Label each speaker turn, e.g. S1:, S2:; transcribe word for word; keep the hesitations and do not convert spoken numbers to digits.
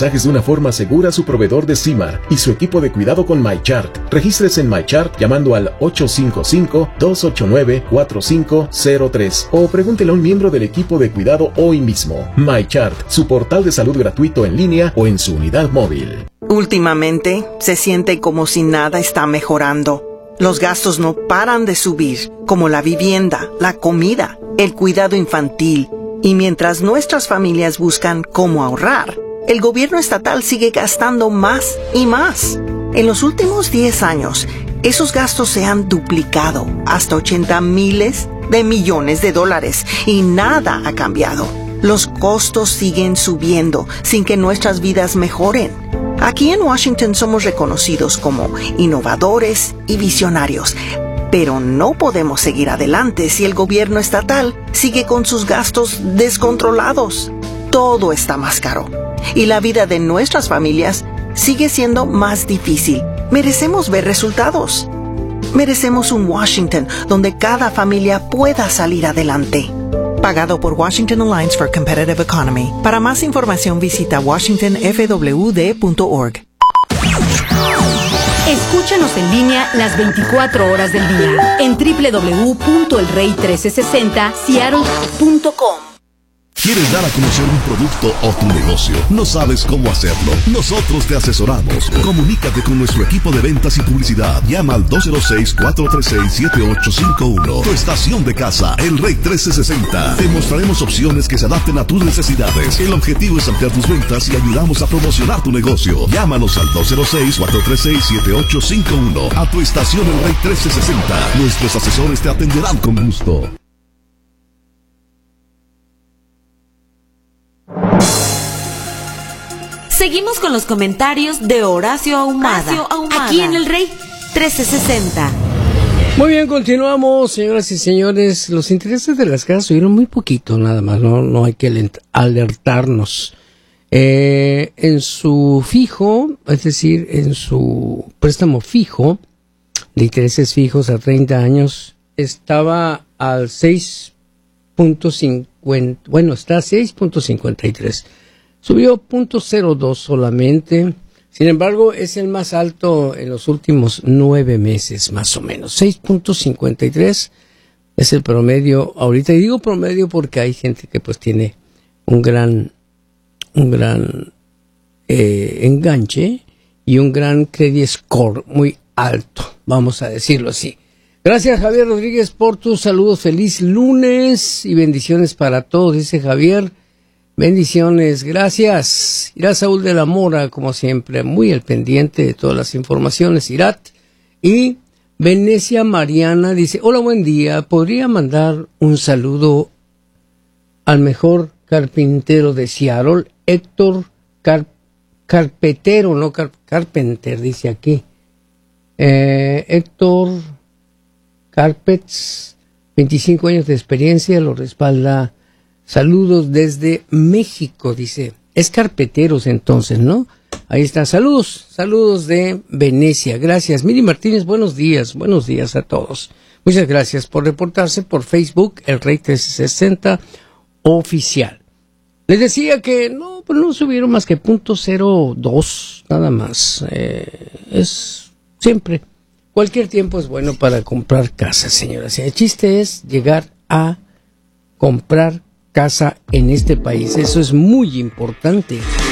S1: mensajes de una forma segura a su proveedor de C I M A R y su equipo de cuidado con MyChart. Regístrese en MyChart llamando al ocho cinco cinco, dos ocho nueve, cuatro cinco cero tres o pregúntele a un miembro del equipo de cuidado hoy mismo. MyChart, su portal de salud gratuito en línea o en su unidad móvil.
S2: Últimamente, se siente como si nada está mejorando. Los gastos no paran de subir, como la vivienda, la comida, el cuidado infantil. Y mientras nuestras familias buscan cómo ahorrar, el gobierno estatal sigue gastando más y más. En los últimos diez años, esos gastos se han duplicado hasta ochenta miles de millones de dólares y nada ha cambiado. Los costos siguen subiendo sin que nuestras vidas mejoren. Aquí en Washington somos reconocidos como innovadores y visionarios, pero no podemos seguir adelante si el gobierno estatal sigue con sus gastos descontrolados. Todo está más caro y la vida de nuestras familias sigue siendo más difícil. Merecemos ver resultados. Merecemos un Washington donde cada familia pueda salir adelante. Pagado por Washington Alliance for Competitive Economy. Para más información visita washington f w d punto org.
S3: Escúchanos en línea las veinticuatro horas del día en doble u doble u doble u punto el rey trece sesenta seattle punto com.
S4: ¿Quieres dar a conocer un producto o tu negocio? ¿No sabes cómo hacerlo? Nosotros te asesoramos. Comunícate con nuestro equipo de ventas y publicidad. Llama al dos cero seis, cuatro tres seis, siete ocho cinco uno. Tu estación de casa, El Rey trece sesenta. Te mostraremos opciones que se adapten a tus necesidades. El objetivo es ampliar tus ventas y ayudamos a promocionar tu negocio. Llámanos al dos cero seis, cuatro tres seis, siete ocho cinco uno. A tu estación El Rey trece sesenta. Nuestros asesores te atenderán con gusto.
S5: Seguimos con los comentarios de Horacio Ahumada, Horacio Ahumada, aquí en El Rey trece sesenta.
S6: Muy bien, continuamos, señoras y señores. Los intereses de las casas subieron muy poquito, nada más, no, no hay que alertarnos. Eh, en su fijo, es decir, en su préstamo fijo, de intereses fijos a treinta años, estaba al seis punto cincuenta, bueno, está a seis punto cincuenta y tres. Subió cero punto cero dos solamente, sin embargo es el más alto en los últimos nueve meses más o menos. seis punto cincuenta y tres es el promedio ahorita, y digo promedio porque hay gente que pues tiene un gran, un gran eh, enganche y un gran credit score muy alto, vamos a decirlo así. Gracias, Javier Rodríguez, por tus saludos. Feliz lunes y bendiciones para todos, dice Javier. Bendiciones, gracias. Irá Saúl de la Mora, como siempre, muy al pendiente de todas las informaciones. Irat. Y Venecia Mariana dice, hola, buen día. ¿Podría mandar un saludo al mejor carpintero de Seattle, Héctor Car Carpetero, no Car Carpenter, dice aquí. Eh, Héctor Carpets, veinticinco años de experiencia, lo respalda. Saludos desde México, dice. Es carpeteros entonces, ¿no? Ahí está. Saludos, saludos de Venecia. Gracias. Miri Martínez, buenos días. Buenos días a todos. Muchas gracias por reportarse por Facebook, El Rey trece sesenta Oficial. Les decía que no, pues no subieron más que punto cero dos, nada más. Eh, es siempre. Cualquier tiempo es bueno para comprar casa, señoras. El chiste es llegar a comprar casa en este país. Eso es muy importante.